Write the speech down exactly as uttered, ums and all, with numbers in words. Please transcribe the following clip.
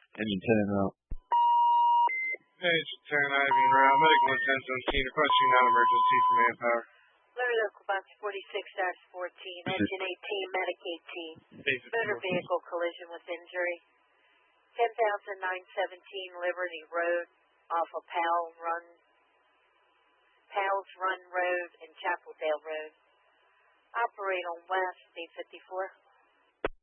Engine ten and out. Hey, it's ten Ivy and route. Medical intent on scene. Requesting non-emergency for manpower. Motor Local Box forty-six fourteen, Engine eighteen, Medic eighteen. Motor vehicle collision with injury. ten thousand nine seventeen Liberty Road off of Powell Run, Powell's Run Road and Chapeldale Road. Operate on West eight fifty-four.